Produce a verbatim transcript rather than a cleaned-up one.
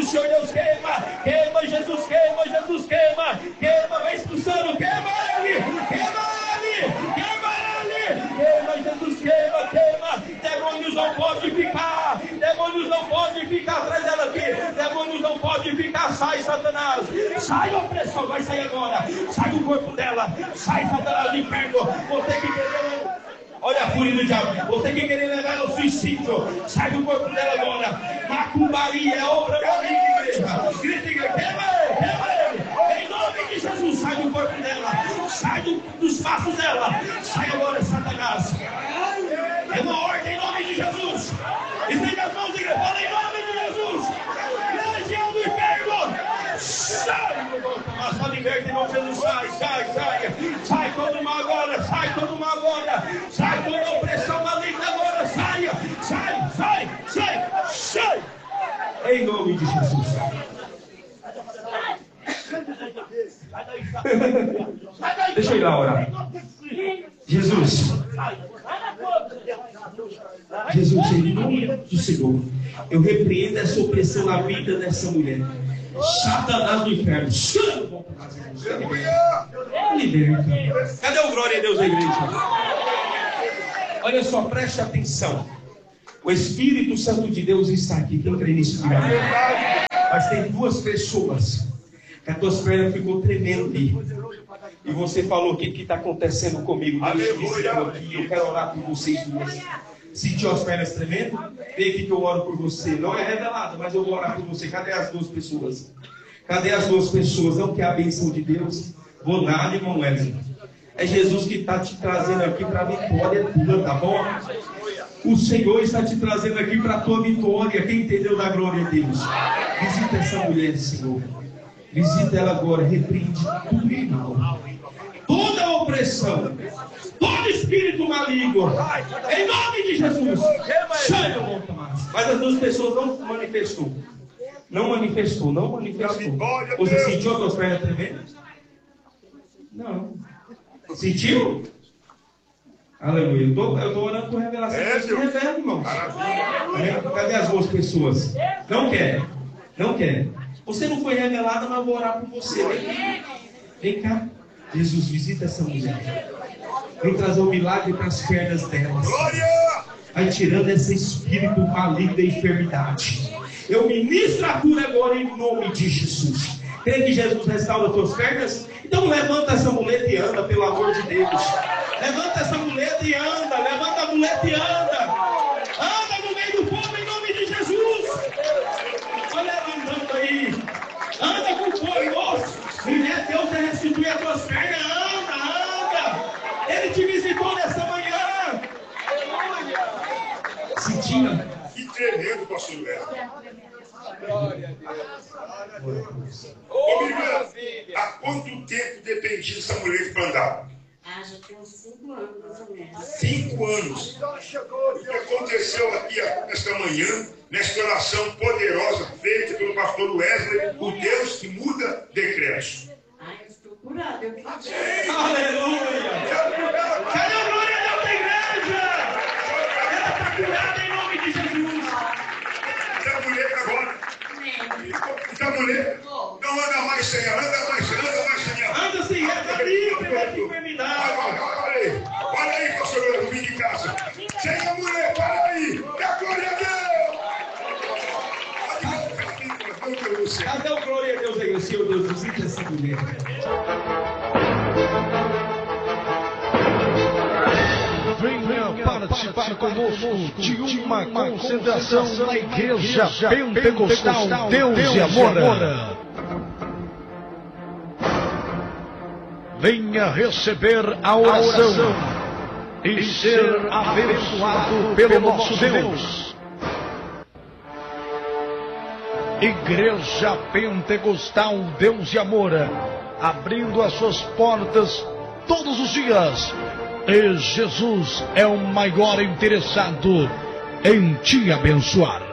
do Senhor Deus queima, queima, Jesus queima, Jesus queima, queima, vai expulsando, queima ele, queima ele, queima ele, queima, Jesus queima, queima, demônios não podem ficar, demônios não podem ficar atrás dela aqui, demônios não podem ficar, sai Satanás, sai opressão, vai sair agora, sai do corpo dela, sai Satanás do inferno, você que querer, olha a fúria do diabo, você que querer levar ao suicídio, sai do corpo dela agora, macumbaria, é obra maligna, igreja, grita igreja, queima ele, queima ele, em nome de Jesus, sai do corpo dela, sai do, dos passos dela, sai agora Satanás, é uma ordem em nome de Jesus, estende as mãos, igreja, fala em nome de Jesus, legião do inferno, sai, só liberta em nome de Jesus, sai, sai, sai, sai todo mal agora, sai todo mal agora, sai toda opressão maligna agora, saia, sai, sai, sai, sai, em nome de Jesus. Deixa eu ir lá orar. Jesus, Jesus, em nome do Senhor, eu repreendo essa opressão na vida dessa mulher. Satanás do inferno, liberta. Cadê o glória a Deus da igreja? Olha só, preste atenção. O Espírito Santo de Deus está aqui. Quem crê nisso? Mas tem duas pessoas que as tuas pernas ficou tremendo ali. E você falou: o que está acontecendo comigo? Deus disse aqui, eu quero orar por vocês duas. Sentiu as pernas tremendo? Vem aqui que eu oro por você. Não é revelado, mas eu vou orar por você. Cadê as duas pessoas? Cadê as duas pessoas? Não quer a bênção de Deus? Vou nada, irmão Wesley. É Jesus que está te trazendo aqui para a vitória tua, tá bom? O Senhor está te trazendo aqui para a tua vitória. Quem entendeu da glória de Deus? Visita essa mulher, Senhor. Visita ela agora. Repreende tudo, irmão. Toda opressão, todo espírito maligno, em nome de Jesus, sai do mundo. Mas as duas pessoas não manifestou. Não manifestou, não manifestou. Você sentiu as tuas pernas tremendo? Não. Sentiu? Aleluia. Eu tô, eu tô orando por revelação. É, Deus revela, irmão. Cadê as duas pessoas? Não quer. Não quer. Você não foi revelado, mas eu vou orar por você. Vem, Vem cá. Jesus, visita essa mulher. Vem trazer um milagre para as pernas delas. Vai tirando esse espírito maligno da enfermidade. Eu ministro a cura agora em nome de Jesus. Crê que Jesus restaura as tuas pernas? Então levanta essa muleta e anda, pelo amor de Deus. Levanta essa muleta e anda. Levanta a muleta e anda. Anda no meio do povo em nome de Jesus. Olha ela andando aí. Anda com fome, moço. Mulher, Deus vai restituir as tuas pernas. Anda, anda. Ele te visitou nessa manhã. Sentia? Que tremendo, pastor Léo. Glória a Deus. Ô, Miriam, há quanto tempo dependia dessa mulher para andar? Ah, já tem uns cinco anos, mais ou menos. Cinco anos. O que aconteceu aqui esta manhã, nesta oração poderosa feita pelo pastor Wesley, o Deus que muda decretos. Ah, eu estou curada, eu acredito. Aleluia! Cadê a glória a Deus da igreja? Ela está curada em nome de Jesus. Essa mulher agora. Essa mulher não anda mais sem ela, anda mais sem ela, anda mais sem ela. Anda sem ela, está livre da enfermidade. Olha aí, olha aí, pastor Wesley, eu vim de casa. Sem a mulher, para aí, dá glória a Deus. Cadê o glória a Deus aí, Senhor Deus? Visita essa mulher. Venha participar conosco de uma concentração na Igreja Pentecostal Deus e Amor. Venha receber a oração e ser abençoado pelo nosso Deus. Igreja Pentecostal Deus e Amor, abrindo as suas portas todos os dias. E Jesus é o maior interessado em te abençoar.